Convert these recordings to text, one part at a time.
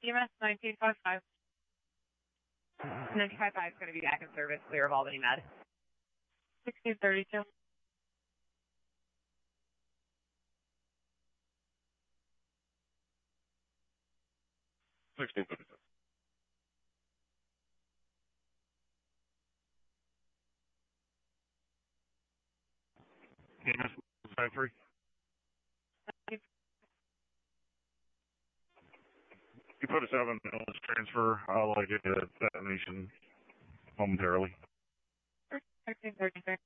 EMS 1955. 955 is going to be back in service, clear of Albany Med. 1632. EMS 53. You put us out on the illness transfer. I'll get the detonation momentarily. 1633.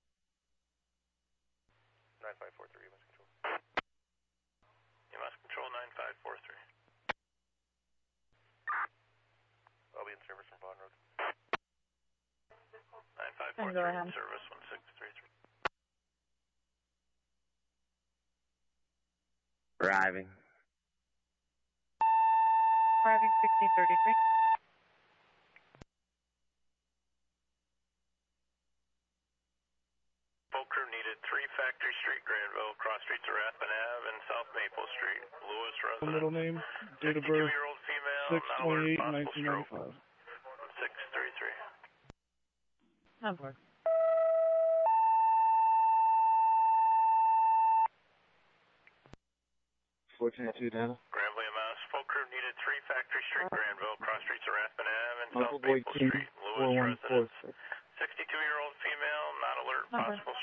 9543, EMS Control. EMS Control 9543. I'll be in service from Bond Road. 9543 in service 1633. Arriving. Arriving 1633. Boat crew needed 3 Factory Street, Granville, cross streets of Rathbun Ave and South Maple Street. Lewis resident. Middle name, date of birth, 62-year-old female, not alert, possible stroke. 633. On board. Dana. Granville EMS, boat crew needed 3 Factory Street, Granville, cross streets of Rathbun Ave and Uncle South Boy Maple King, Street. Lewis resident. 4146. 62-year-old female, not alert, possible